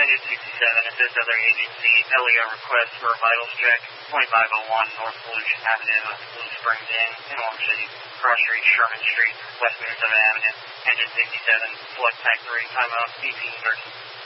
Engine 67, it says other agency, LEO request for a vitals check, 2501 North Volusia Avenue, Blue Springs in Orange City, Cross Street, Sherman Street, West Minnesota Avenue, Engine 67, select type 3, timeout, 18:13.